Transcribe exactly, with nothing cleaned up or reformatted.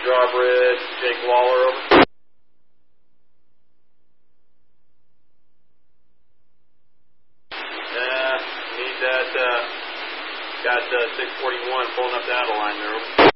Drawbridge, Jake Waller, over. Yeah, need that, uh, got uh, six forty-one pulling up the outer line there, over.